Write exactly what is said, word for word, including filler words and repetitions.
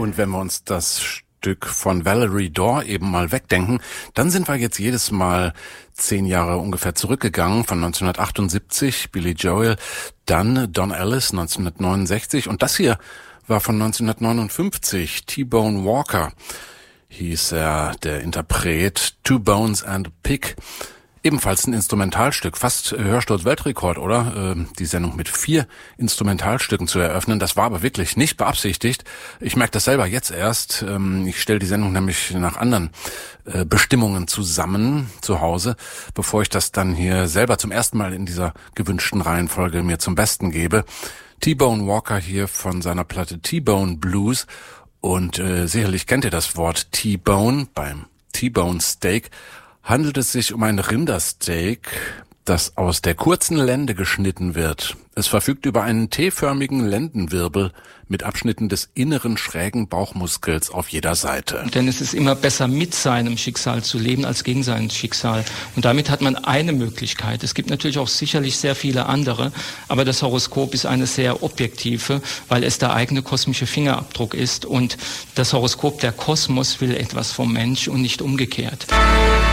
Und wenn wir uns das Stück von Valerie Dorr eben mal wegdenken, dann sind wir jetzt jedes Mal zehn Jahre ungefähr zurückgegangen, von neunzehnhundertachtundsiebzig, Billy Joel, dann Don Ellis neunzehnhundertneunundsechzig und das hier war von neunzehnhundertneunundfünfzig, T-Bone Walker hieß er, der Interpret, Two Bones and a Pig. Ebenfalls ein Instrumentalstück, fast Hörsturz-Weltrekord, oder? Ähm, die Sendung mit vier Instrumentalstücken zu eröffnen. Das war aber wirklich nicht beabsichtigt. Ich merke das selber jetzt erst. Ähm, ich stelle die Sendung nämlich nach anderen äh, Bestimmungen zusammen zu Hause, bevor ich das dann hier selber zum ersten Mal in dieser gewünschten Reihenfolge mir zum Besten gebe. T-Bone Walker hier von seiner Platte T-Bone Blues. Und äh, sicherlich kennt ihr das Wort T-Bone. Beim T-Bone Steak handelt es sich um ein Rindersteak, das aus der kurzen Lende geschnitten wird. Es verfügt über einen T-förmigen Lendenwirbel mit Abschnitten des inneren schrägen Bauchmuskels auf jeder Seite. Denn es ist immer besser, mit seinem Schicksal zu leben, als gegen sein Schicksal. Und damit hat man eine Möglichkeit. Es gibt natürlich auch sicherlich sehr viele andere, aber das Horoskop ist eine sehr objektive, weil es der eigene kosmische Fingerabdruck ist. Und das Horoskop, der Kosmos, will etwas vom Mensch und nicht umgekehrt.